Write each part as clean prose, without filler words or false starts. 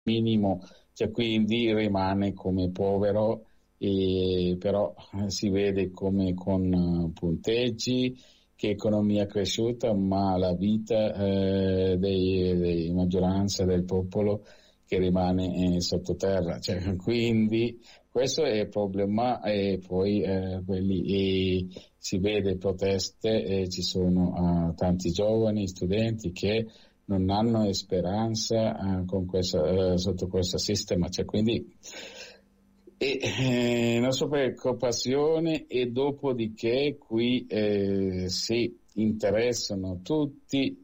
minimo, cioè quindi rimane come povero, e però si vede come con punteggi che economia cresciuta, ma la vita dei maggioranza del popolo che rimane sottoterra, cioè, quindi questo è il problema. E poi si vede proteste, ci sono tanti giovani studenti che non hanno speranza sotto questo sistema, cioè, quindi la sua preoccupazione. E dopodiché qui si interessano tutti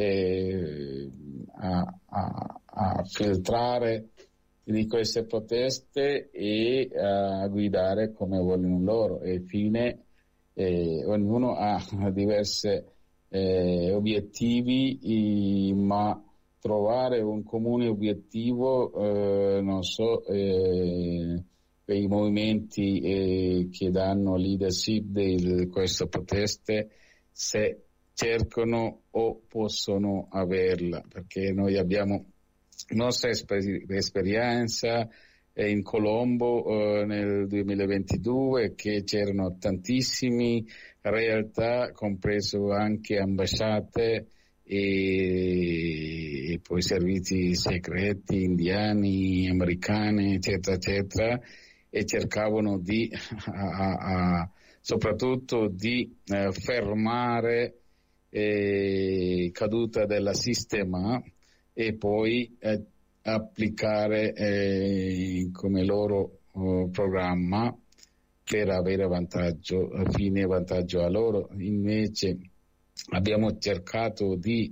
a filtrare di queste proteste e a guidare come vogliono loro, e fine ognuno ha diversi obiettivi, ma trovare un comune obiettivo, non so, quei movimenti che danno leadership di queste proteste, se cercano o possono averla, perché noi abbiamo nostra esperienza in Colombo nel 2022, che c'erano tantissime realtà, compreso anche ambasciate e poi servizi segreti indiani, americani, eccetera, eccetera, e cercavano soprattutto di fermare caduta del sistema e poi applicare come loro programma per avere vantaggio, vantaggio a loro. Invece abbiamo cercato di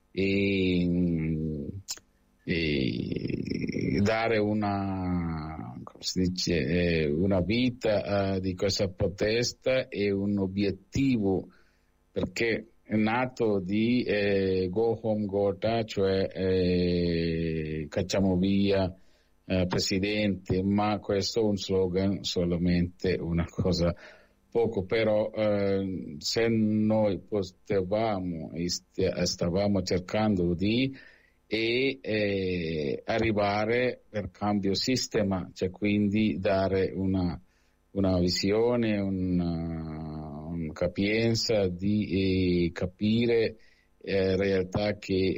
dare una, come si dice, una vita di questa protesta e un obiettivo, perché è nato di Go Home Gotha, cioè cacciamo via Presidente, ma questo è un slogan, solamente una cosa poco, però se noi potevamo stavamo cercando di arrivare per cambio sistema, cioè quindi dare una visione, una capienza di capire realtà che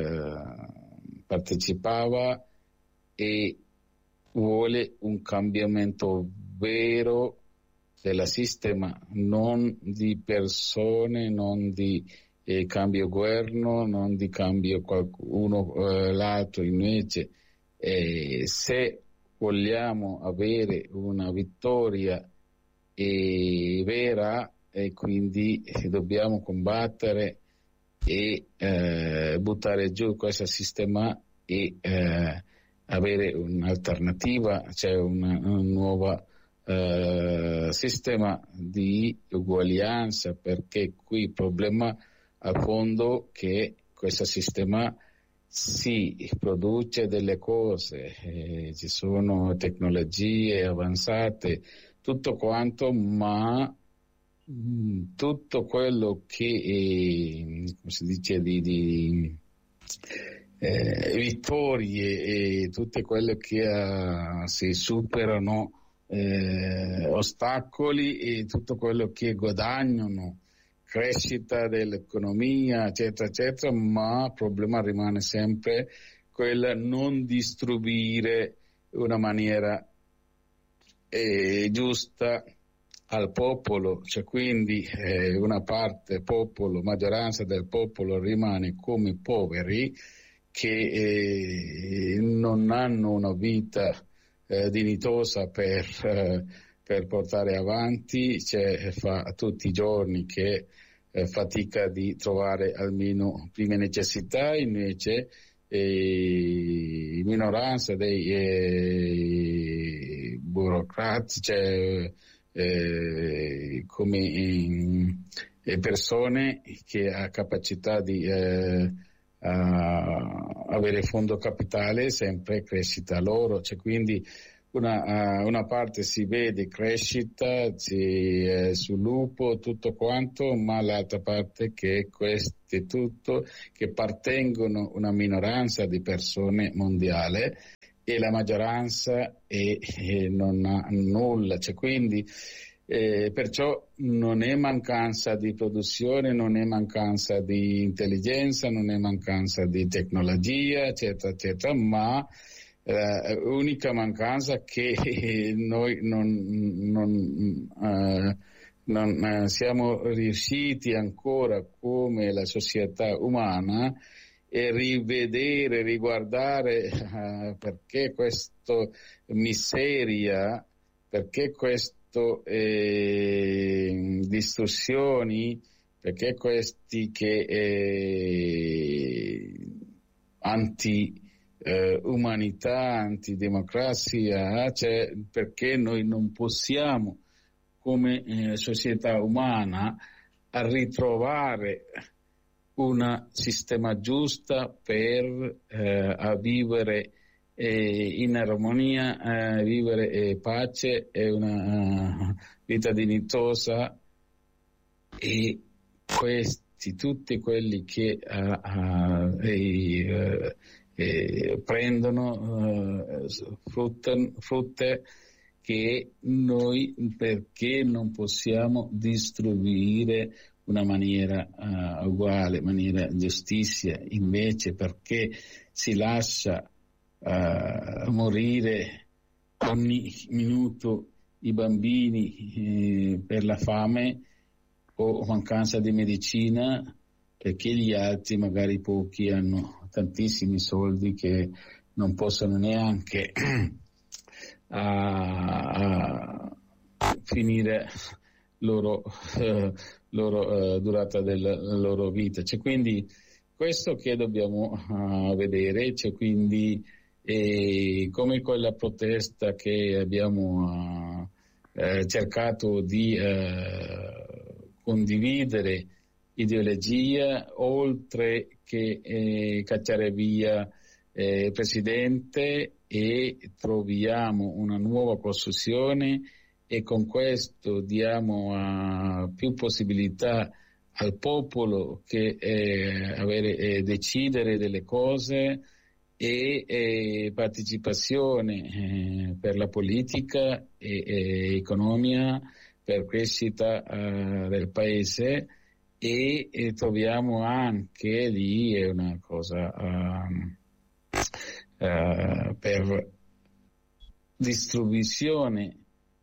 partecipava e vuole un cambiamento vero del sistema, non di persone, non di cambio governo, non di cambio qualcuno l'altro. Invece se vogliamo avere una vittoria vera, e quindi dobbiamo combattere e buttare giù questo sistema e avere un'alternativa, cioè una nuova sistema di uguaglianza, perché qui il problema a fondo che questo sistema si produce delle cose, ci sono tecnologie avanzate, tutto quanto, ma tutto quello che come si dice di vittorie e tutte quelle che si superano ostacoli e tutto quello che guadagnano, crescita dell'economia, eccetera, eccetera, ma il problema rimane sempre quel non distribuire una maniera giusta al popolo, cioè quindi una parte popolo, maggioranza del popolo rimane come poveri che non hanno una vita dignitosa per portare avanti, cioè fa tutti i giorni che fatica di trovare almeno prime necessità. Invece minoranza dei burocrati, cioè come persone che ha capacità di avere fondo capitale, sempre crescita loro, cioè quindi una parte si vede crescita, sviluppo, tutto quanto, ma l'altra parte che questo tutto che appartengono una minoranza di persone mondiale e la maggioranza non ha nulla, cioè, quindi perciò non è mancanza di produzione, non è mancanza di intelligenza, non è mancanza di tecnologia, eccetera, eccetera, ma unica mancanza che noi non siamo riusciti ancora come la società umana e rivedere, riguardare perché questa miseria, perché queste distruzioni, perché questi umanità, antidemocrazia, cioè perché noi non possiamo come società umana a ritrovare un sistema giusto per a vivere in armonia, vivere pace e una vita dignitosa, e questi tutti quelli che prendono frutte che noi perché non possiamo distribuire una maniera uguale, maniera giustizia, invece perché si lascia morire ogni minuto i bambini per la fame o mancanza di medicina, perché gli altri, magari pochi, hanno tantissimi soldi che non possono neanche finire loro durata della loro vita. C'è quindi questo che dobbiamo vedere, c'è quindi come quella protesta che abbiamo cercato di condividere ideologia, oltre che cacciare via il Presidente, e troviamo una nuova costruzione, e con questo diamo più possibilità al popolo che decidere delle cose, e partecipazione per la politica e economia, per crescita del paese, e troviamo anche lì è una cosa per distribuzione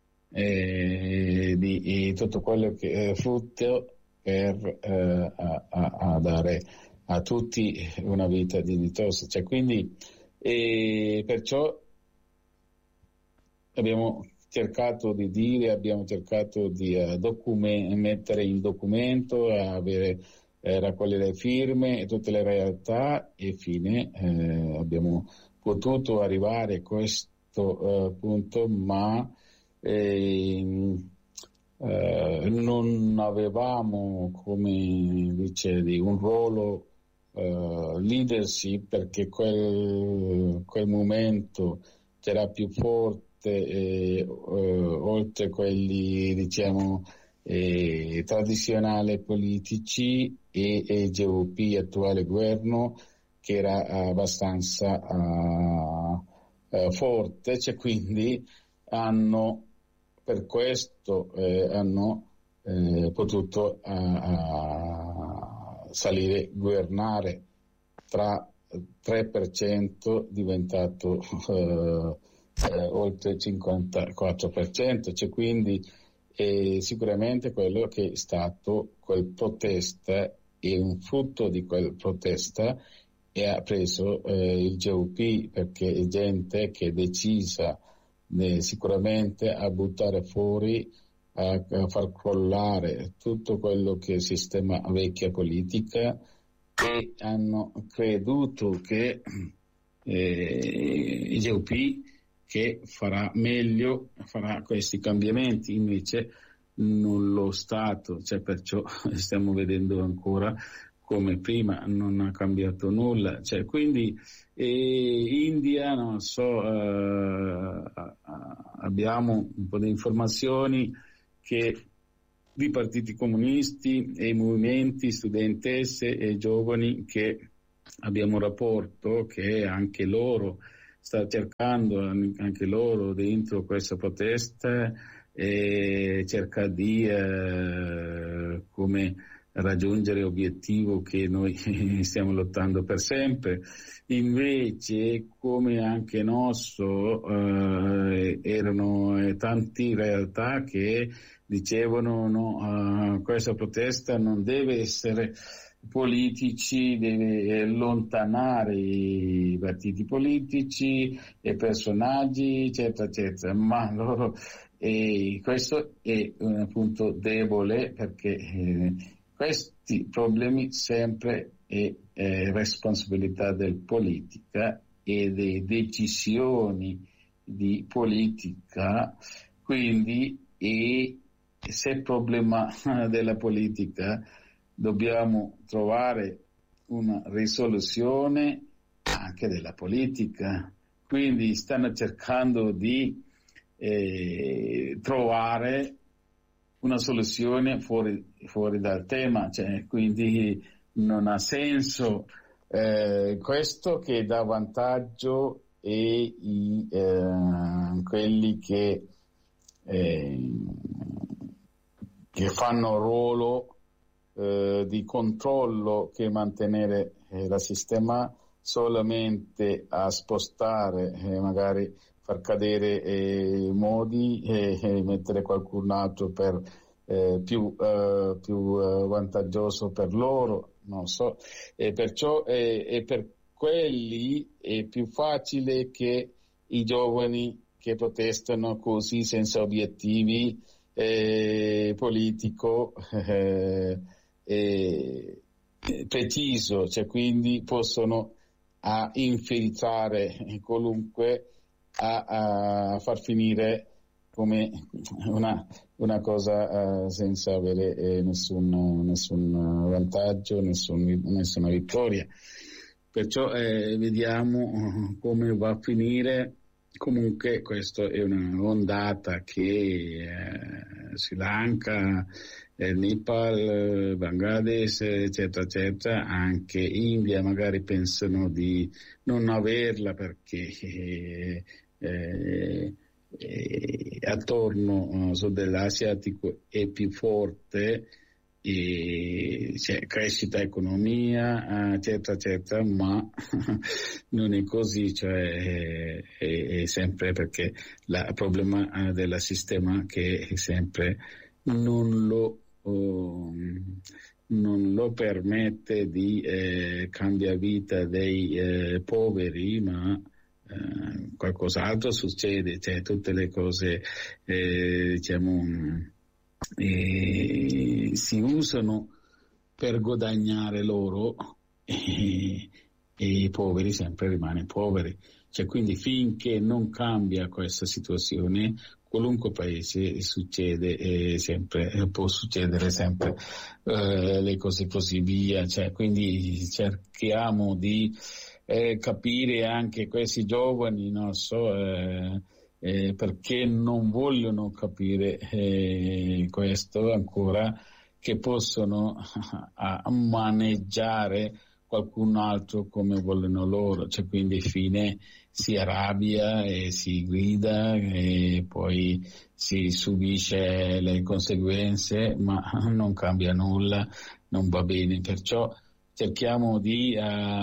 di tutto quello che è frutto per dare a tutti una vita dignitosa. Cioè, quindi perciò abbiamo cercato di dire, abbiamo cercato di mettere in documento, raccogliere firme e tutte le realtà, e fine abbiamo potuto arrivare a questo punto, ma non avevamo, come dicevi, un ruolo leadership, perché quel momento c'era più forte, oltre quelli, diciamo, tradizionali politici, e GVP, attuale governo, che era abbastanza forte, cioè, quindi per questo hanno potuto salire, governare, tra 3% diventato oltre il 54%, cioè, quindi sicuramente quello che è stato quel protesta, e un frutto di quel protesta, e ha preso il GOP, perché è gente che è decisa sicuramente a buttare fuori, a far crollare tutto quello che è il sistema vecchia politica, e hanno creduto che il GOP che farà meglio, farà questi cambiamenti, invece non lo Stato, cioè, perciò stiamo vedendo ancora come prima, non ha cambiato nulla, cioè, quindi India, non so, abbiamo un po' di informazioni che di partiti comunisti e i movimenti studentesse e giovani che abbiamo un rapporto che anche loro sta cercando, anche loro dentro questa protesta, e cerca di come raggiungere l'obiettivo che noi stiamo lottando per sempre. Invece, come anche nostro, erano tante realtà che dicevano no, questa protesta non deve essere politici, deve allontanare i partiti politici e personaggi, eccetera, eccetera, ma loro, questo è un punto debole perché questi problemi sempre è responsabilità del politica e delle decisioni di politica, quindi se il problema della politica dobbiamo trovare una risoluzione anche della politica, quindi stanno cercando di trovare una soluzione fuori dal tema, cioè, quindi non ha senso questo che dà vantaggio e quelli che fanno ruolo di controllo che mantenere il sistema solamente a spostare, magari far cadere modi e mettere qualcun altro per più vantaggioso per loro, non so, e perciò per quelli è più facile che i giovani che protestano così senza obiettivi politico preciso, cioè quindi possono infiltrare qualunque a far finire come una cosa senza avere nessun vantaggio, nessuna vittoria. Perciò vediamo come va a finire. Comunque questa è un'ondata che Sri Lanka, Nepal, Bangladesh, eccetera, eccetera, anche India magari pensano di non averla perché attorno sul dell'asiatico è più forte, c'è crescita economia, eccetera, eccetera, ma non è così, cioè è sempre perché il problema del sistema che è sempre non lo permette di cambiare vita dei poveri, ma qualcos'altro succede, cioè tutte le cose diciamo si usano per guadagnare loro e i poveri sempre rimangono poveri, cioè quindi finché non cambia questa situazione qualunque paese succede sempre, può succedere sempre le cose così via, cioè quindi cerchiamo di capire anche questi giovani, non so perché non vogliono capire questo ancora, che possono maneggiare qualcun altro come vogliono loro, cioè quindi fine si arrabbia e si grida e poi si subisce le conseguenze, ma non cambia nulla, non va bene, perciò cerchiamo di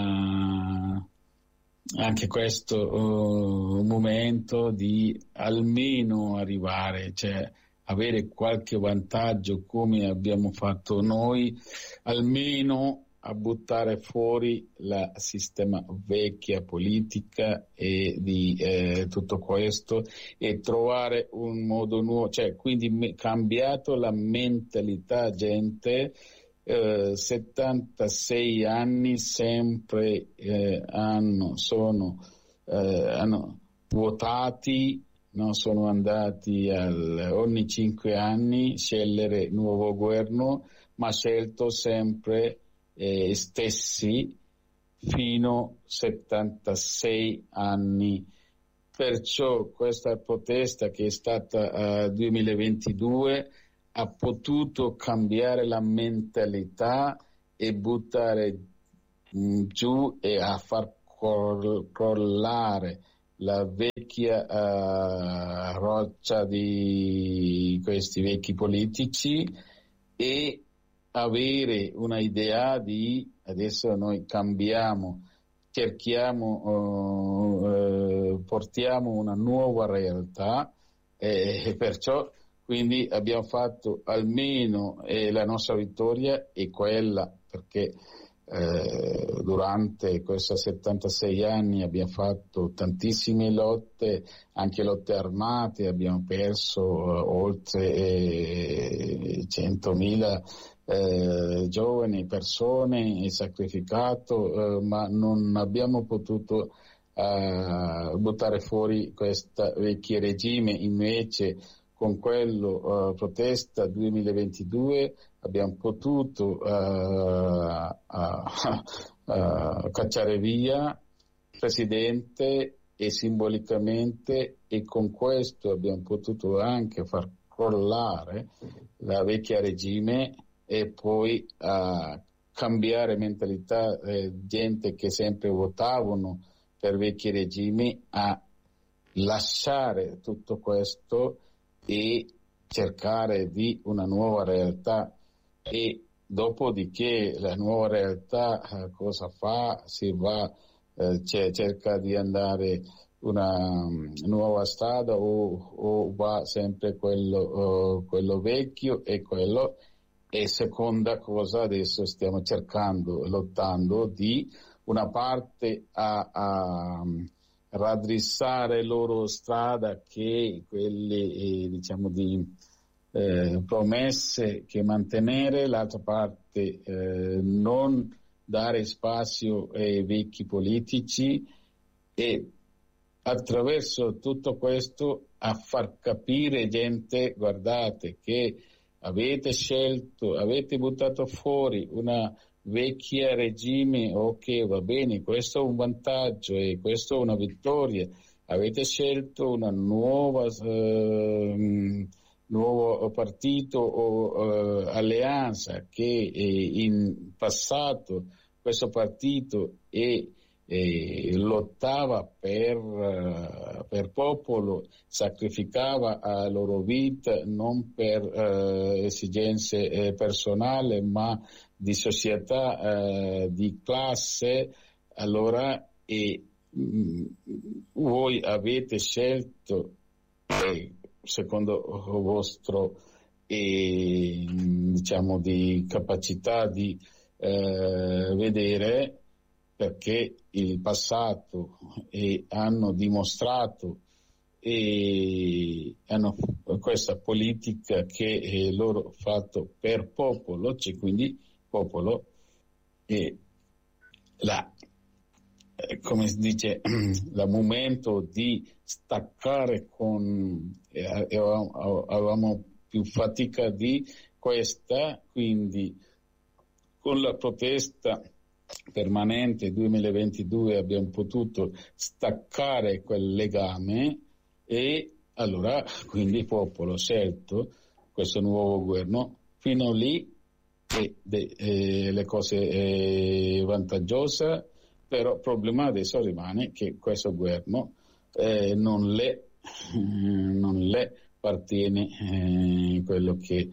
anche questo momento di almeno arrivare, cioè avere qualche vantaggio come abbiamo fatto noi, almeno a buttare fuori la sistema vecchia politica e di tutto questo e trovare un modo nuovo, cioè quindi cambiato la mentalità gente. 76 anni sempre hanno votati, no, sono andati ogni 5 anni scegliere nuovo governo, ma scelto sempre stessi fino a 76 anni perciò questa protesta che è stata 2022 ha potuto cambiare la mentalità e buttare giù e a far crollare la vecchia roccia di questi vecchi politici e avere una idea di adesso noi cambiamo, cerchiamo, portiamo una nuova realtà e perciò quindi abbiamo fatto almeno la nostra vittoria è quella, perché durante questi 76 anni abbiamo fatto tantissime lotte, anche lotte armate, abbiamo perso oltre 100.000 giovani persone e sacrificato, ma non abbiamo potuto buttare fuori questo vecchio regime. Invece con quello protesta 2022 abbiamo potuto cacciare via il presidente e simbolicamente, e con questo abbiamo potuto anche far crollare la vecchia regime e poi cambiare mentalità, gente che sempre votavano per vecchi regimi a lasciare tutto questo e cercare di una nuova realtà. E dopodiché la nuova realtà cosa fa? Si va, cerca di andare una nuova strada o va sempre quello vecchio e quello. E seconda cosa, adesso stiamo cercando, lottando di una parte a raddrizzare loro strada, che quelle diciamo di promesse che mantenere, l'altra parte non dare spazio ai vecchi politici, e attraverso tutto questo a far capire gente: guardate che avete scelto, avete buttato fuori una vecchia regime, ok, va bene, questo è un vantaggio e questo è una vittoria. Avete scelto una nuovo partito o alleanza che in passato questo partito lottava per popolo, sacrificava la loro vita non per esigenze personali ma di società, di classe. Allora voi avete scelto secondo vostro diciamo di capacità di vedere, perché il passato hanno dimostrato e hanno questa politica che loro fatto per popolo, c'è quindi popolo e come si dice, il momento di staccare avevamo più fatica di questa, quindi con la protesta permanente 2022 abbiamo potuto staccare quel legame, e allora quindi il popolo ha scelto questo nuovo governo. Fino lì le cose vantaggiose, però il problema adesso rimane che questo governo non le appartiene quello che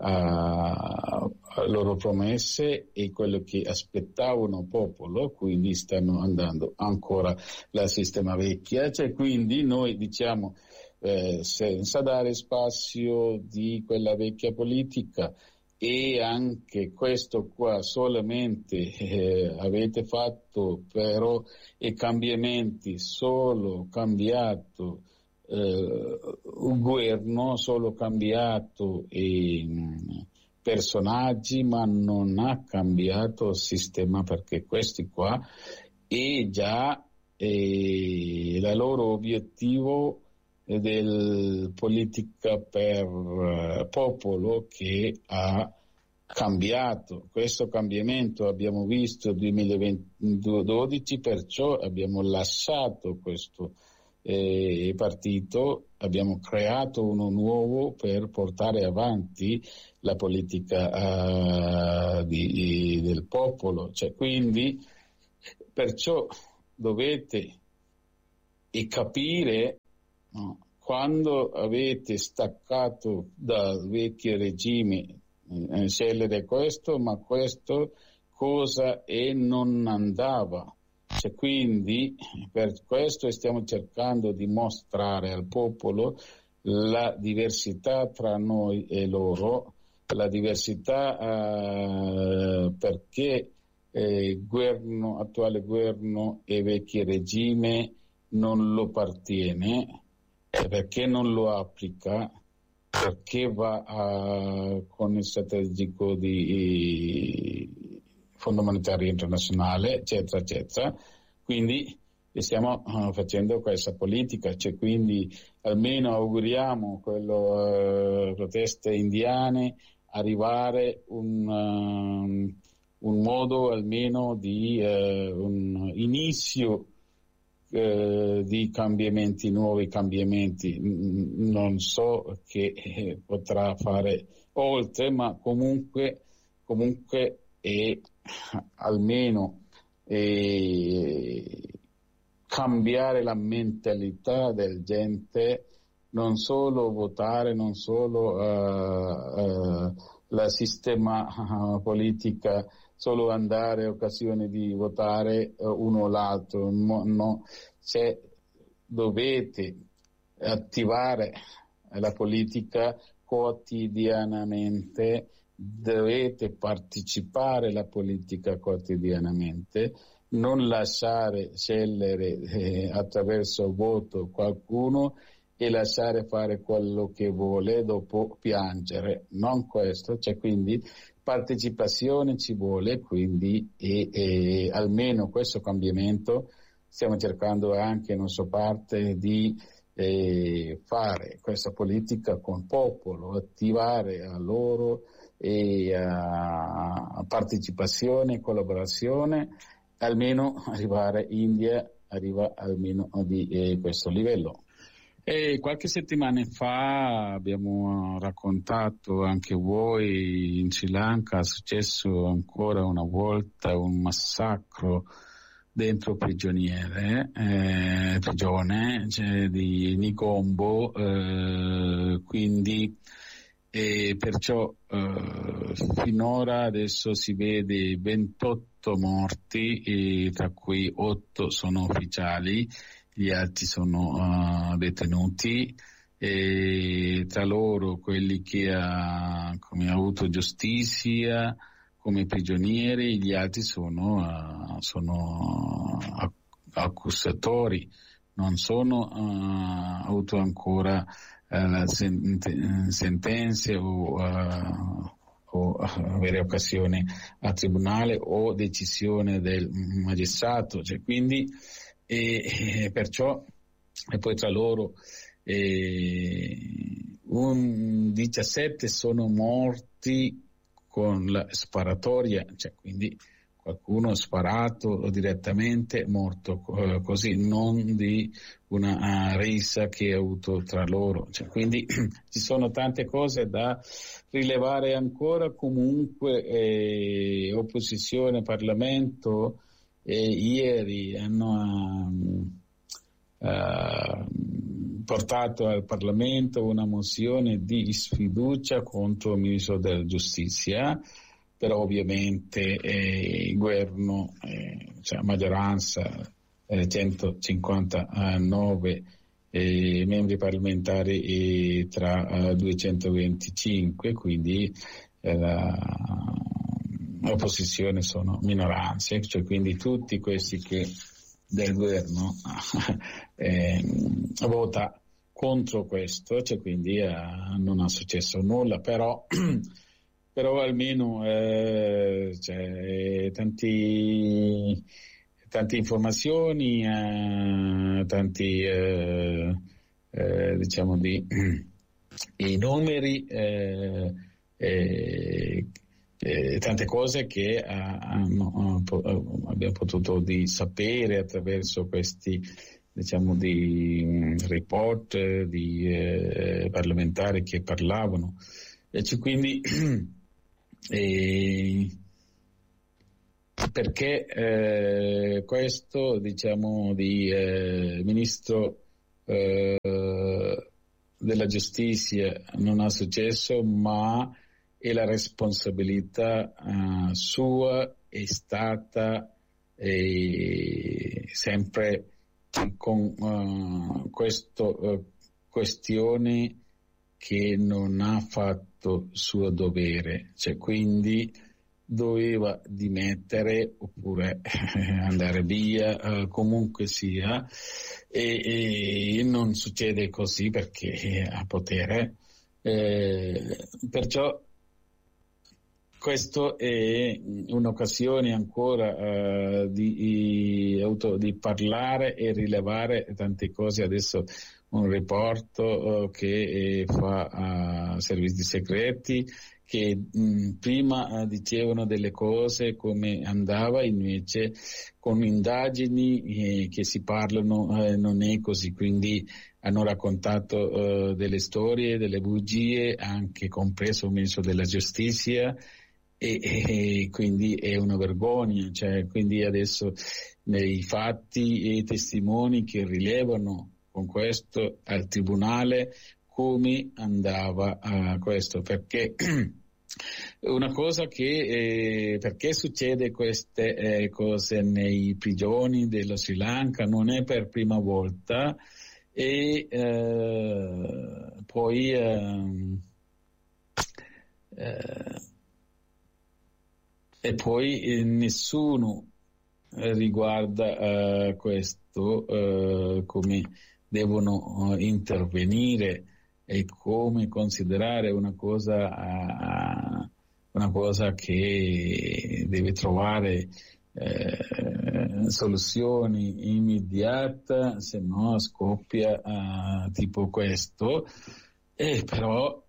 loro promesse e quello che aspettavano il popolo, quindi stanno andando ancora la sistema vecchia. Quindi noi diciamo senza dare spazio di quella vecchia politica, e anche questo qua solamente avete fatto però i cambiamenti, solo cambiato un governo, solo cambiato personaggi, ma non ha cambiato il sistema, perché questi qua è già il loro obiettivo del politica per popolo che ha cambiato. Questo cambiamento abbiamo visto nel 2012, perciò abbiamo lasciato questo partito, abbiamo creato uno nuovo per portare avanti la politica del popolo. Cioè, quindi, perciò dovete capire, no, quando avete staccato dal vecchio regime, scegliere questo, ma questo cosa e non andava. Cioè, quindi per questo stiamo cercando di mostrare al popolo la diversità tra noi e loro, la diversità perché attuale governo e vecchio regime non lo appartiene, perché non lo applica, perché va con il strategico di Fondo Monetario Internazionale, eccetera, eccetera. Quindi stiamo facendo questa politica, cioè, quindi almeno auguriamo quello proteste indiane arrivare un modo almeno di un inizio di cambiamenti, nuovi cambiamenti. Non so che potrà fare oltre, ma comunque almeno cambiare la mentalità del gente, non solo votare, non solo la sistema politica, solo andare a occasione di votare uno o l'altro. No, se dovete attivare la politica quotidianamente, dovete partecipare alla politica quotidianamente, non lasciare scegliere attraverso voto qualcuno e lasciare fare quello che vuole, dopo piangere. Non questo, cioè, quindi partecipazione ci vuole, quindi e almeno questo cambiamento stiamo cercando anche la nostra parte di fare questa politica con il popolo, attivare a loro a partecipazione, collaborazione, almeno arriva almeno di questo livello. E qualche settimana fa abbiamo raccontato anche voi, in Sri Lanka è successo ancora una volta un massacro dentro prigione, cioè di Nigombo, quindi perciò finora adesso si vede 28 morti, tra cui 8 sono ufficiali, gli altri sono detenuti, e tra loro quelli che come ha avuto giustizia come prigionieri, gli altri sono accusatori, non sono avuto ancora sentenze o avere occasione a tribunale o decisione del magistrato, cioè, quindi perciò, e poi tra loro 17 sono morti con la sparatoria, cioè, quindi qualcuno ha sparato direttamente, morto così, non di una rissa che ha avuto tra loro, cioè, quindi ci sono tante cose da rilevare ancora. Comunque opposizione, Parlamento ieri hanno portato al Parlamento una mozione di sfiducia contro il Ministro della Giustizia, però ovviamente il governo, cioè maggioranza, 159 membri parlamentari tra 225, quindi l'opposizione sono minoranze, cioè quindi tutti questi che del governo vota contro questo, cioè quindi non è successo nulla, però almeno c'è tante informazioni, tanti diciamo i numeri, tante cose che abbiamo potuto sapere attraverso questi diciamo, di report, di parlamentari che parlavano. E quindi perché questo, diciamo, di ministro della giustizia non ha successo, ma è la responsabilità sua è stata sempre con questa questione che non ha fatto il suo dovere, cioè quindi doveva dimettere oppure andare via, comunque sia, e non succede così perché ha potere, perciò questo è un'occasione ancora di parlare e rilevare tante cose. Adesso un report che fa servizi segreti che prima dicevano delle cose come andava, invece con indagini che si parlano non è così, quindi hanno raccontato delle storie, delle bugie, anche compreso il ministro della giustizia, e quindi è una vergogna, cioè, quindi adesso nei fatti e i testimoni che rilevano con questo al tribunale come andava questo, perché una cosa che perché succede queste cose nei prigioni dello Sri Lanka non è per prima volta, e poi nessuno riguarda questo, come devono intervenire e come considerare una cosa che deve trovare soluzioni immediate, se no scoppia tipo questo. Però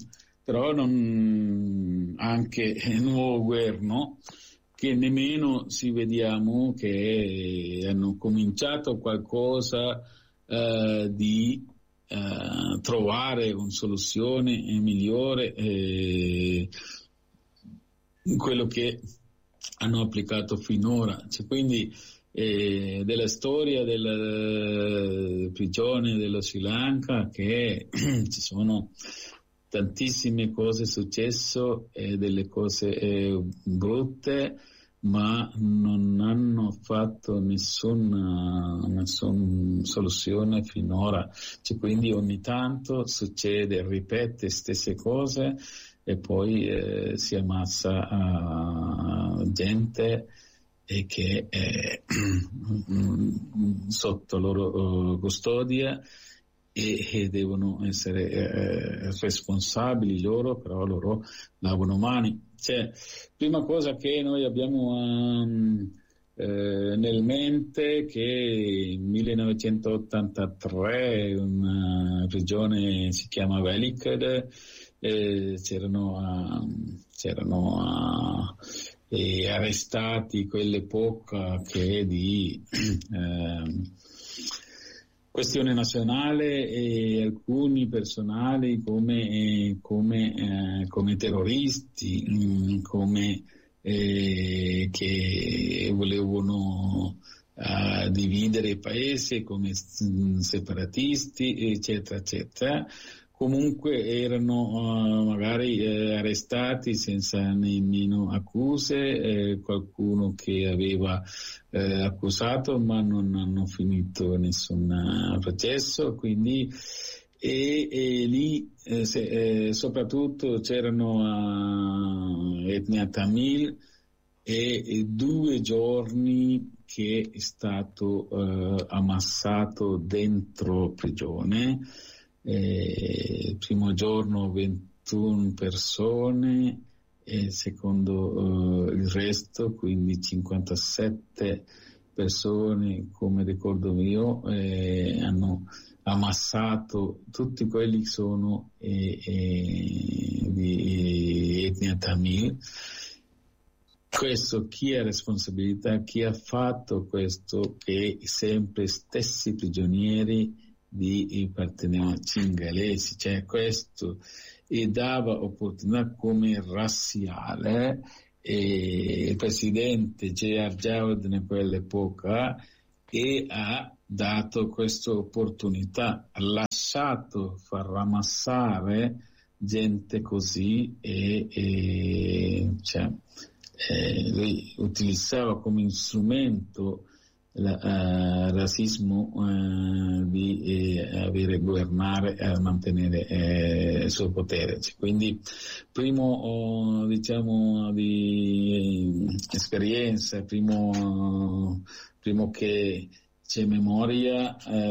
non, anche il nuovo governo, che nemmeno si vediamo che hanno cominciato qualcosa di trovare una soluzione migliore in quello che hanno applicato finora. Quindi della storia della prigione dello Sri Lanka, che ci sono tantissime cose successe, delle cose brutte, ma non hanno fatto nessuna soluzione finora. Quindi ogni tanto succede, ripete stesse cose e poi si ammazza gente e che è sotto loro custodia, e devono essere responsabili loro, però loro lavano mani. Prima cosa che noi abbiamo nel mente, che nel 1983 una prigione si chiama Velikad, c'erano arrestati quell'epoca che è di questione nazionale, e alcuni personali come terroristi, che volevano dividere il paese, come separatisti, eccetera, eccetera. Comunque erano magari arrestati senza nemmeno accuse, qualcuno che aveva accusato, ma non hanno finito nessun processo, quindi lì soprattutto c'erano etnia tamil, e 2 giorni che è stato ammassato dentro prigione. Il primo giorno 21 persone, e il secondo il resto, quindi 57 persone, come ricordo io, hanno ammassato tutti quelli che sono di etnia tamil. questo chi ha responsabilità, chi ha fatto questo, che sempre stessi prigionieri di appartenevano cingalesi, cioè questo, e dava opportunità come razziale. E il presidente J.R. Jowett in quell'epoca e ha dato questa opportunità, ha lasciato far ramassare gente così cioè, lui utilizzava come strumento il razzismo di avere governare e mantenere il suo potere. Quindi primo diciamo di esperienza, primo che c'è memoria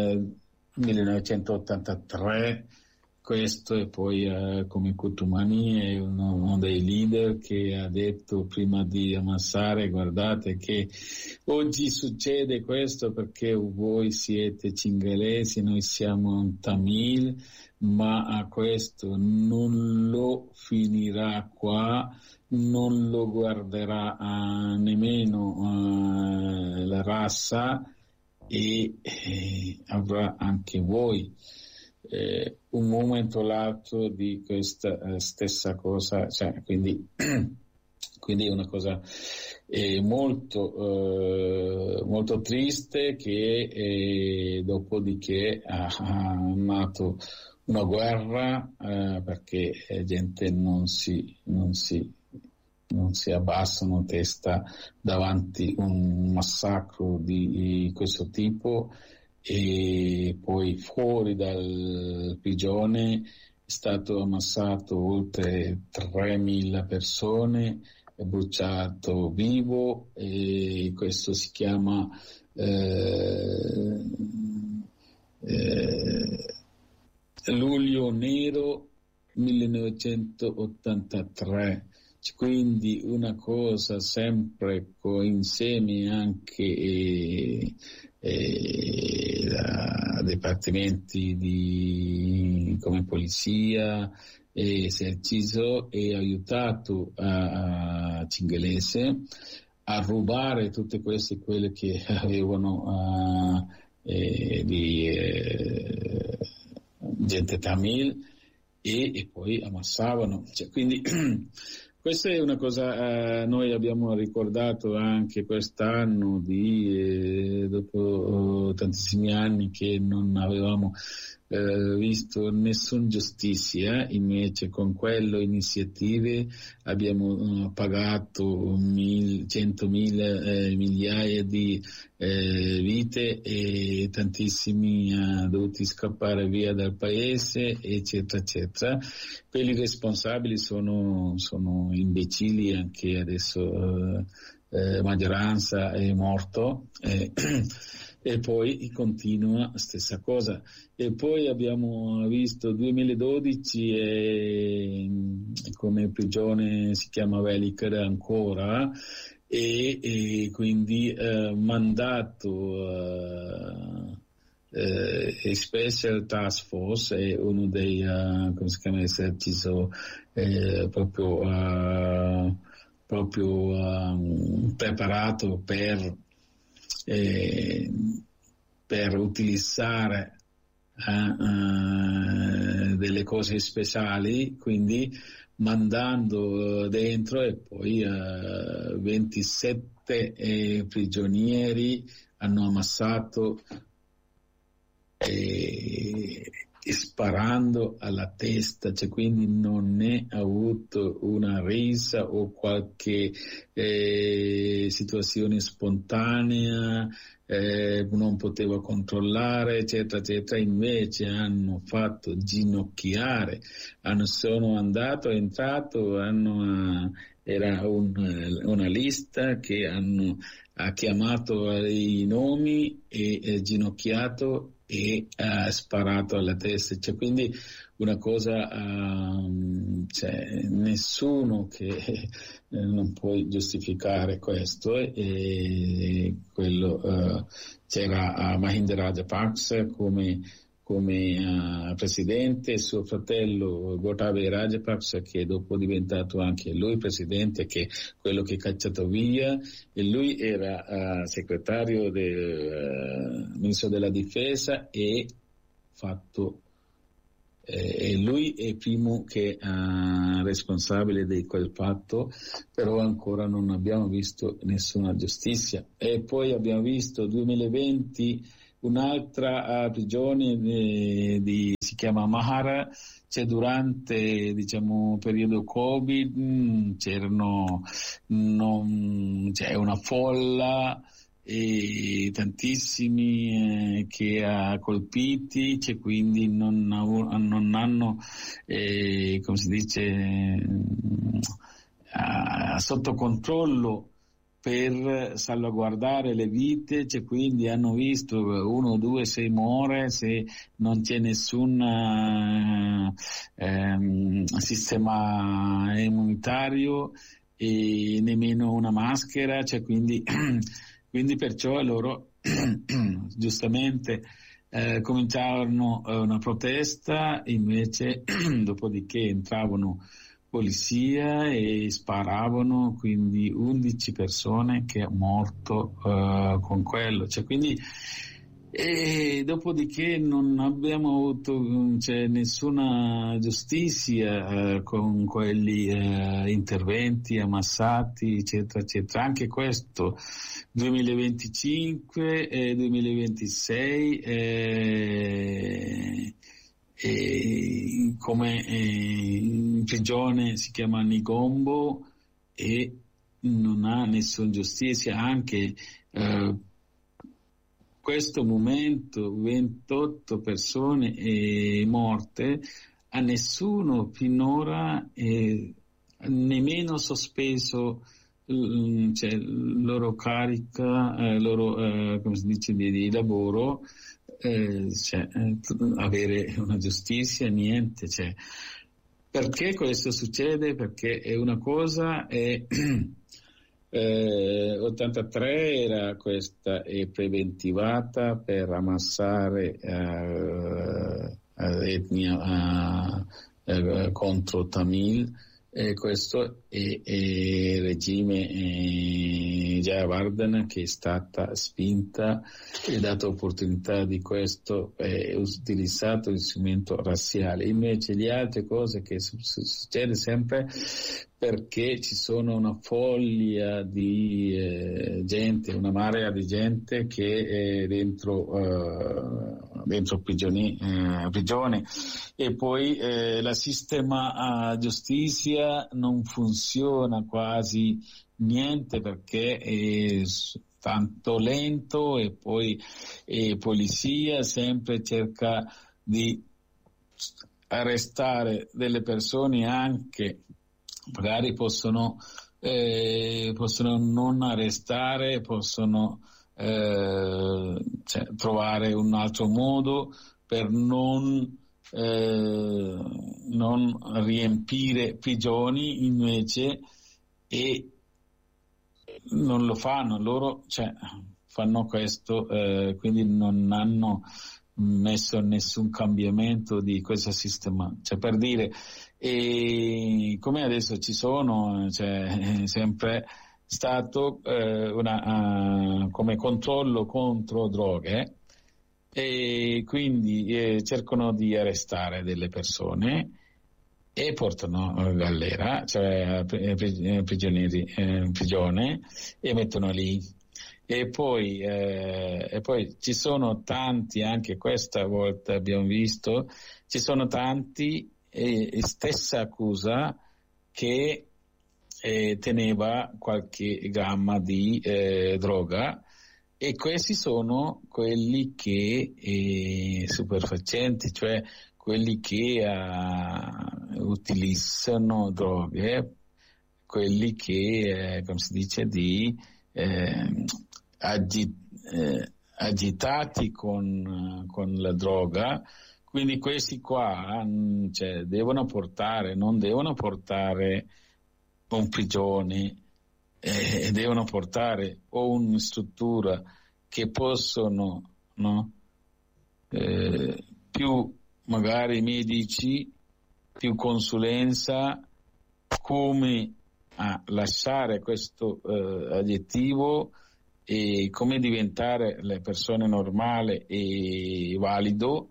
1983, questo, e poi come Cutumani è uno dei leader che ha detto prima di ammassare: guardate che oggi succede questo perché voi siete cingalesi, noi siamo Tamil, ma questo non lo finirà qua, non lo guarderà nemmeno la razza, e avrà anche voi un momento lato di questa stessa cosa, cioè, quindi è una cosa molto triste, che dopodiché ha nato una guerra perché gente non si abbassano testa davanti a un massacro di questo tipo. E poi fuori dal prigione è stato ammassato oltre 3.000 persone, è bruciato vivo, e questo si chiama Luglio Nero 1983. Quindi una cosa sempre insieme anche da dipartimenti come polizia e esercito, e aiutato a cingalese a rubare tutte queste, quelle che avevano di gente Tamil, e poi ammassavano. Quindi questa è una cosa, noi abbiamo ricordato anche quest'anno, dopo tantissimi anni che non avevamo visto nessun giustizia, invece con quelle iniziative abbiamo pagato 100.000 migliaia di vite, e tantissimi dovuti scappare via dal paese, eccetera eccetera. Quelli responsabili sono imbecilli, anche adesso maggioranza è morto, e poi continua stessa cosa. E poi abbiamo visto 2012 come prigione si chiama Velikar ancora, e quindi mandato Special Task Force è uno dei come si chiama, esercito proprio preparato per utilizzare delle cose speciali, quindi mandando dentro, e poi 27 prigionieri hanno ammassato e sparando alla testa, quindi non è avuto una risa o qualche situazione spontanea, non poteva controllare, eccetera eccetera. Invece hanno fatto ginocchiare, era una lista che ha chiamato i nomi e ginocchiato e ha sparato alla testa, quindi una cosa, nessuno che non può giustificare questo, e quello c'era Mahinda Rajapaksa come come presidente, e suo fratello Gotabaya Rajapaksa, che dopo è diventato anche lui presidente, che è quello che è cacciato via, e lui era segretario del ministro della difesa e fatto e lui è il primo che è responsabile di quel fatto, però ancora non abbiamo visto nessuna giustizia. E poi abbiamo visto 2020 un'altra prigione si chiama Mahara, c'è durante periodo Covid, c'è una folla e tantissimi che ha colpiti, quindi non hanno come si dice sotto controllo per salvaguardare le vite, quindi hanno visto 1 o 2 se muore, se non c'è nessun sistema immunitario e nemmeno una maschera, quindi perciò loro giustamente cominciarono una protesta, invece dopodiché entravano polizia e sparavano, quindi 11 persone che è morto con quello, quindi e dopodiché non abbiamo avuto nessuna giustizia con quelli interventi ammassati, eccetera, eccetera. Anche questo 2025 e 2026 come in prigione si chiama Nigombo e non ha nessuna giustizia. Anche questo momento 28 persone morte, a nessuno finora nemmeno sospeso loro carica, loro come si dice di lavoro, avere una giustizia, niente. Perché questo succede? Perché è una cosa 83 era questa preventivata per ammassare etnia contro Tamil, questo è regime Jayawardena, che è stata spinta e data opportunità di questo, utilizzato il strumento razziale. Invece le altre cose che succede sempre perché ci sono una foglia di gente, una marea di gente che è dentro prigione, e poi la sistema giustizia non funziona quasi niente perché è tanto lento, e poi polizia sempre cerca di arrestare delle persone, anche magari possono non arrestare, possono trovare un altro modo per non riempire prigioni, invece, e non lo fanno loro, fanno questo, quindi non hanno messo nessun cambiamento di questo sistema. Per dire, e come adesso ci sono, sempre stato come controllo contro droghe, e quindi cercano di arrestare delle persone e portano a galera, prigionieri in prigione, e mettono lì. E poi ci sono tanti, anche questa volta abbiamo visto, ci sono tanti, stessa accusa, che teneva qualche gramma di droga, e questi sono quelli che superfacenti, cioè quelli che utilizzano droghe, quelli che, come si dice, agitati con la droga. Quindi questi qua non devono portare un prigione, devono portare o una struttura che possono più magari medici, più consulenza, come lasciare questo aggettivo e come diventare le persone normali e valido,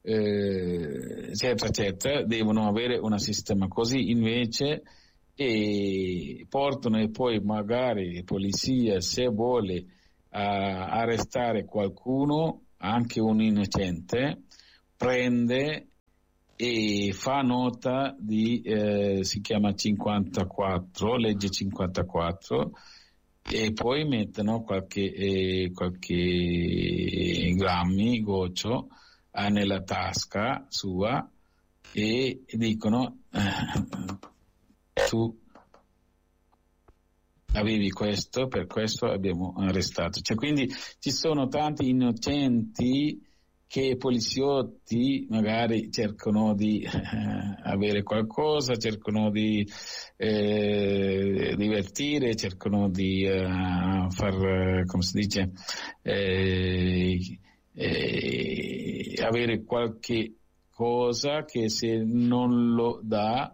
eccetera, devono avere un sistema così. Invece portano, e poi magari polizia, se vuole arrestare qualcuno, anche un innocente, prende e fa nota di si chiama 54, legge 54, e poi mettono qualche grammi, goccio, nella tasca sua e dicono tu avevi questo, per questo abbiamo arrestato. Cioè, quindi ci sono tanti innocenti che i poliziotti magari cercano di avere qualcosa, cercano di divertire, cercano di far, come si dice, avere qualche cosa che se non lo dà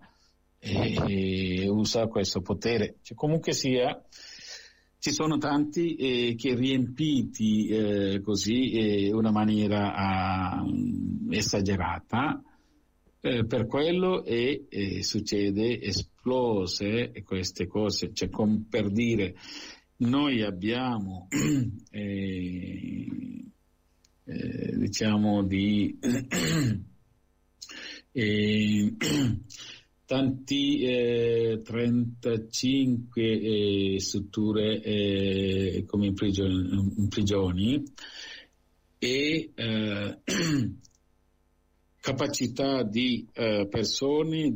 usa questo potere. Cioè, comunque sia, ci sono tanti che riempiti così una maniera esagerata per quello succede, esplose queste cose. Cioè, per dire, noi abbiamo diciamo di tanti 35 strutture come in prigioni e capacità di persone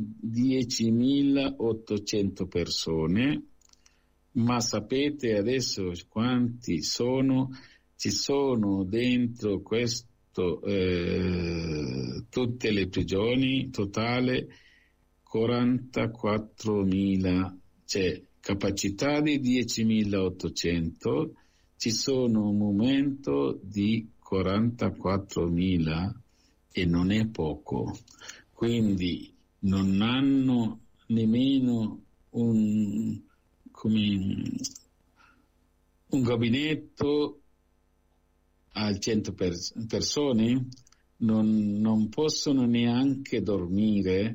10.800 persone, ma sapete adesso quanti sono? Ci sono dentro questo tutte le prigioni totale 44.000, cioè capacità di 10.800, ci sono un momento di 44.000 e non è poco, quindi non hanno nemmeno un gabinetto al 100 persone, non possono neanche dormire,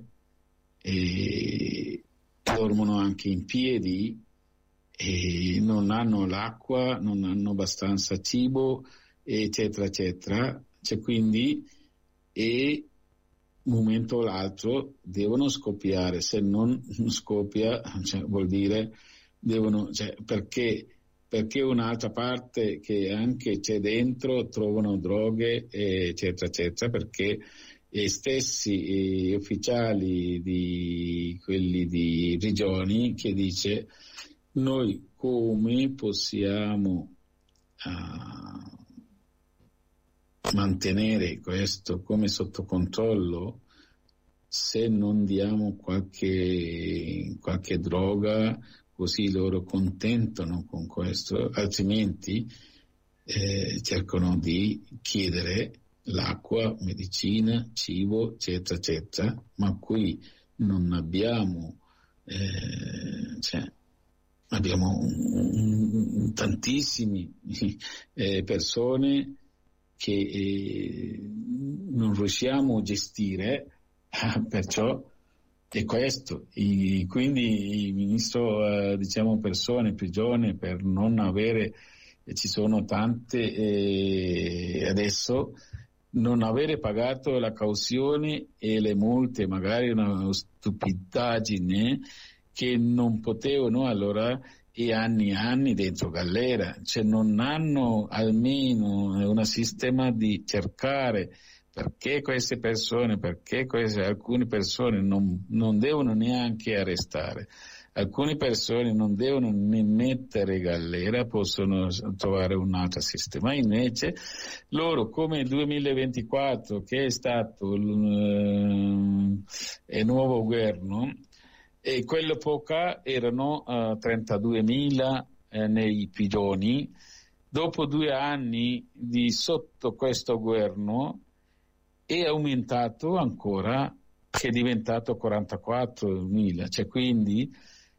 e dormono anche in piedi e non hanno l'acqua, non hanno abbastanza cibo, eccetera, eccetera. Cioè, quindi, un momento o l'altro devono scoppiare, se non scoppia, cioè, vuol dire devono, cioè, perché un'altra parte che anche c'è dentro trovano droghe, eccetera, eccetera, perché stessi ufficiali di quelli di prigioni che dice noi come possiamo mantenere questo come sotto controllo se non diamo qualche droga, così loro contentano con questo, altrimenti cercano di chiedere l'acqua, medicina, cibo, eccetera, eccetera, ma qui non abbiamo, abbiamo tantissimi persone che non riusciamo a gestire, perciò è questo. Quindi il ministro, diciamo, persone in prigione per non avere, ci sono tante adesso, non avere pagato la cauzione e le multe, magari una stupidaggine che non potevano allora, e anni e anni dentro galera, cioè non hanno almeno un sistema di cercare perché queste persone, alcune persone non devono neanche arrestare. Alcune persone non devono né mettere galera, possono trovare un altro sistema. Invece loro, come il 2024, che è stato il nuovo governo, e quell'epoca erano 32.000 nei prigioni. Dopo 2 anni di sotto questo governo è aumentato ancora, che è diventato 44.000, cioè quindi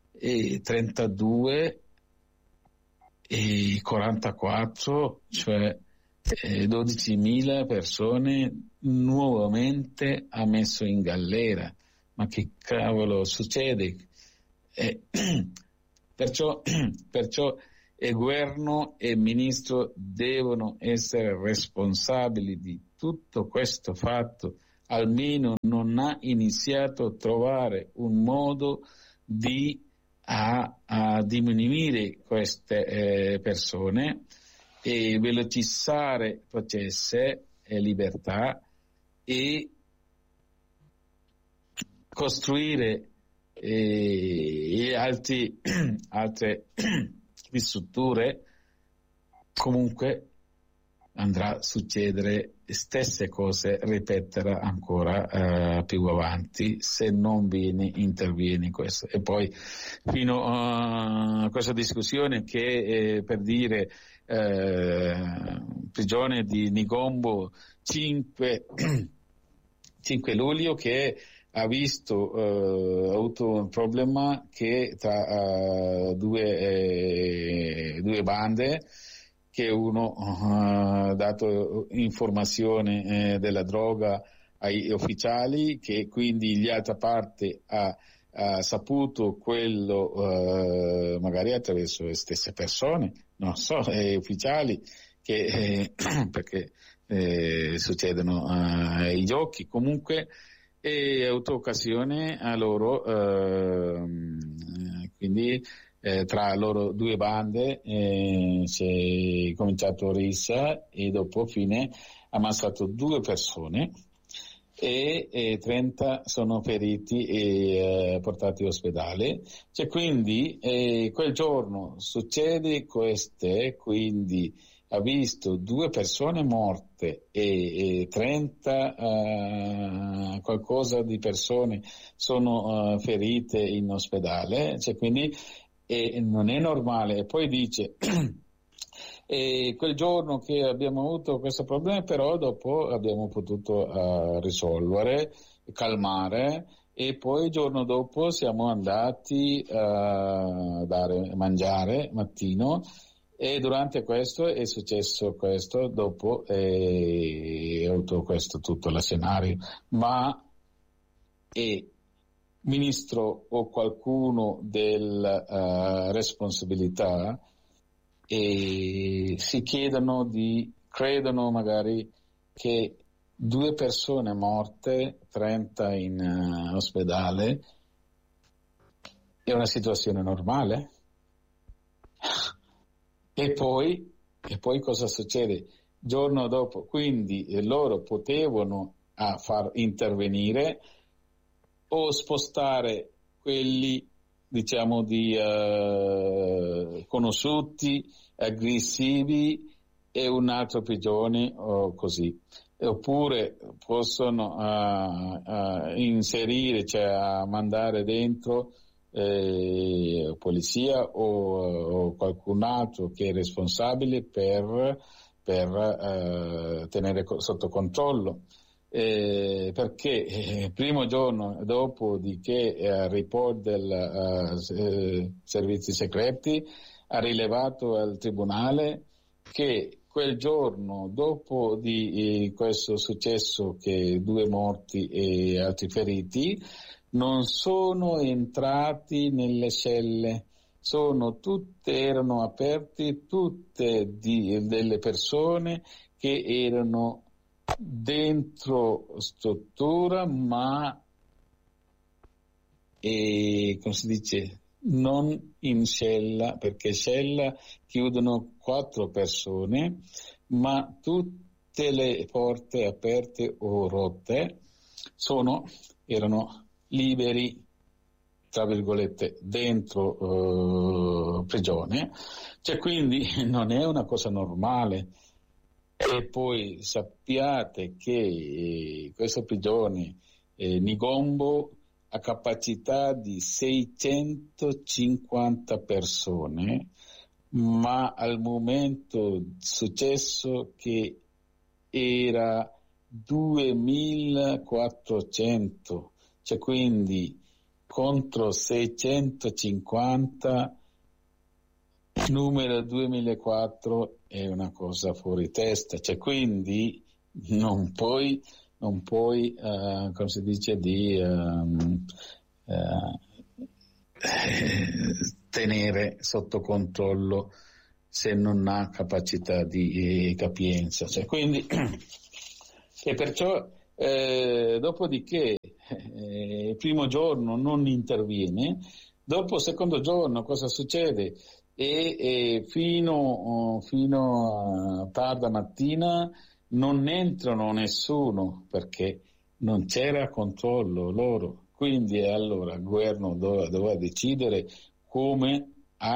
32 e 44, cioè 12.000 persone nuovamente ha messo in galera. Ma che cavolo succede? Perciò il governo e il ministro devono essere responsabili di tutto questo fatto, almeno non ha iniziato a trovare un modo di a diminuire queste persone e velocizzare processi e libertà e costruire altre strutture. Comunque andrà a succedere stesse cose, ripeterà ancora più avanti se non interviene in questo. E poi fino a questa discussione che per dire prigione di Nigombo 5 luglio, che ha avuto un problema che tra due bande, che uno ha dato informazione della droga ai ufficiali, che quindi l'altra parte ha saputo quello magari attraverso le stesse persone, non so, ufficiali, che perché succedono ai giochi comunque, e ha avuto occasione a loro, quindi tra loro due bande si è cominciato rissa e dopo fine ha ammazzato 2 persone e 30 sono feriti e portati all'ospedale. Cioè, quindi quel giorno succede questo, quindi ha visto 2 persone morte e 30 qualcosa di persone sono ferite in ospedale, cioè, quindi non è normale. E poi dice e quel giorno che abbiamo avuto questo problema, però dopo abbiamo potuto risolvere, calmare, e poi il giorno dopo siamo andati a dare mangiare mattino, e durante questo è successo questo, dopo è avuto questo tutto lo scenario. Ma ministro o qualcuno della responsabilità si credono magari che 2 persone morte, 30 in ospedale, è una situazione normale? E poi cosa succede? Giorno dopo, quindi loro potevano far intervenire o spostare quelli, diciamo, di conosciuti, aggressivi, e un altro prigione o così. Oppure possono inserire, cioè a mandare dentro polizia o qualcun altro che è responsabile per tenere sotto controllo. Perché il primo giorno dopo di che il report del servizi segreti ha rilevato al tribunale che quel giorno dopo di questo successo, che 2 morti e altri feriti, non sono entrati nelle celle, erano aperte tutte delle persone che erano dentro struttura, ma come si dice, non in cella, perché cella chiudono 4 persone, ma tutte le porte aperte o rotte erano liberi, tra virgolette, dentro prigione. Cioè, quindi non è una cosa normale. E poi sappiate che questa prigione Nigombo ha capacità di 650 persone, ma al momento successo che era 2400, cioè quindi contro 650, numero 2004 è una cosa fuori testa, cioè quindi non puoi come si dice, tenere sotto controllo se non ha capacità di capienza, cioè quindi e perciò dopodiché il primo giorno non interviene, dopo il secondo giorno cosa succede? E fino a tarda mattina non entrano nessuno perché non c'era controllo loro. Quindi allora il governo doveva decidere come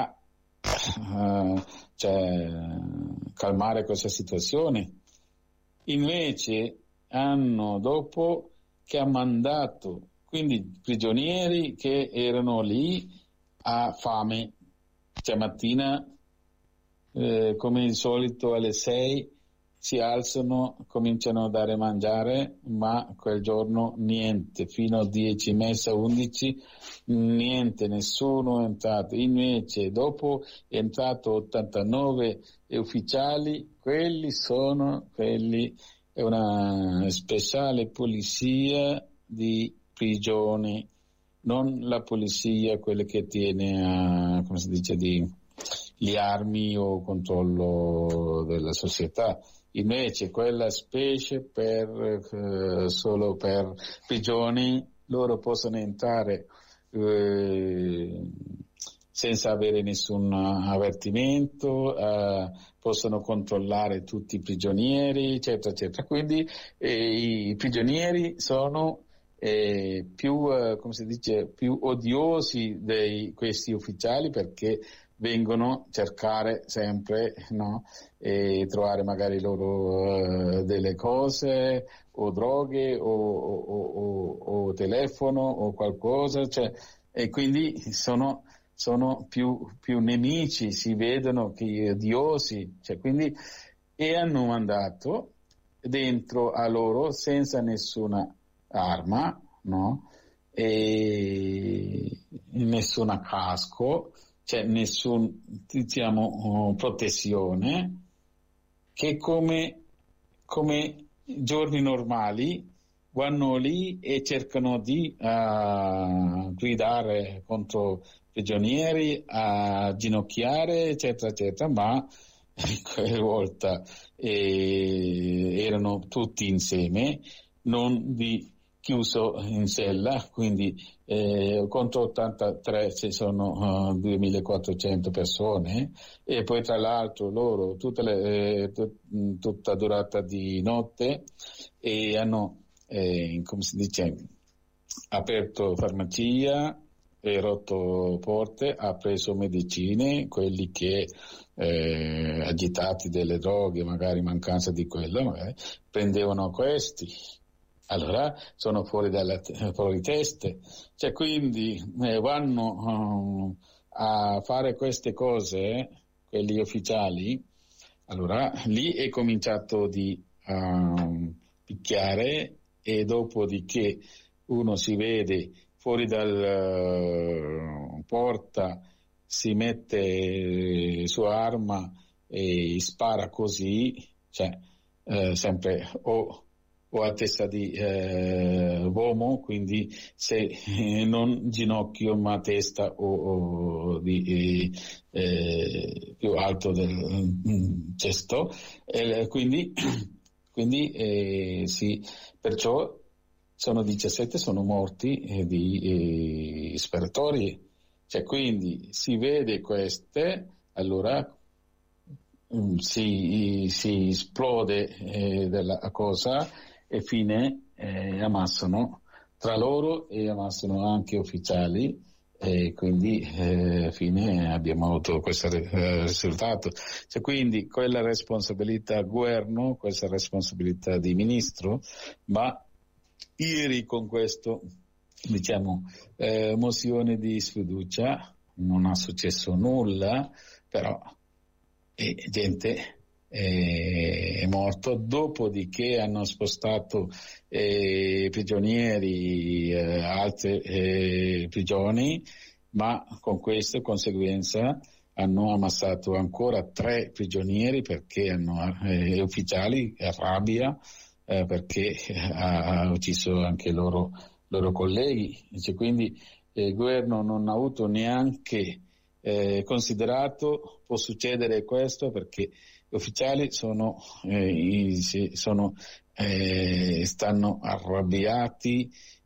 cioè, calmare questa situazione. Invece dopo che ha mandato quindi prigionieri che erano lì a fame, cioè mattina come di solito alle 6 si alzano, cominciano a dare mangiare, ma quel giorno niente, fino a 10, messa 11, niente, nessuno è entrato. Invece dopo è entrato 89 ufficiali, quelli è una speciale polizia di prigioni, non la polizia, quella che tiene come si dice, gli armi o controllo della società. Invece quella specie solo per prigioni, loro possono entrare senza avere nessun avvertimento, possono controllare tutti i prigionieri, eccetera, eccetera. Quindi i prigionieri sono più, come si dice, più odiosi di questi ufficiali perché vengono a cercare sempre, no? E trovare magari loro delle cose o droghe o telefono o qualcosa, cioè, e quindi sono più nemici, si vedono che odiosi, cioè, quindi, e hanno mandato dentro a loro senza nessuna arma, no? E nessuna casco, cioè nessun, diciamo, protezione, che come giorni normali vanno lì e cercano di gridare contro prigionieri, a ginocchiare, eccetera, eccetera, ma quella volta erano tutti insieme, non chiuso in cella, quindi contro 83 ci sono 2400 persone, e poi tra l'altro loro tutta durata di notte e hanno come si dice, aperto farmacia e rotto porte, ha preso medicine, quelli che agitati delle droghe, magari mancanza di quello, magari prendevano questi. Allora sono fuori teste, cioè quindi vanno a fare queste cose, quelli ufficiali. Allora lì è cominciato di picchiare, e dopodiché uno si vede fuori dal porta, si mette sua arma e spara così, cioè sempre o a testa di uomo, quindi se non ginocchio ma testa o di più alto del cesto, quindi sì, perciò sono 17 sono morti di sparatori, cioè quindi si vede queste, allora si esplode della cosa e fine ammassano tra loro e ammassano anche ufficiali, e quindi fine abbiamo avuto questo risultato. Cioè, quindi quella responsabilità governo, questa responsabilità di ministro, ma ieri con questo, diciamo, mozione di sfiducia non è successo nulla, però gente è morto, dopodiché hanno spostato prigionieri altre prigioni, ma con questa conseguenza hanno ammazzato ancora 3 prigionieri perché ufficiali a rabbia perché ha ucciso anche i loro colleghi. Quindi il governo non ha avuto neanche considerato può succedere questo perché gli ufficiali stanno arrabbiati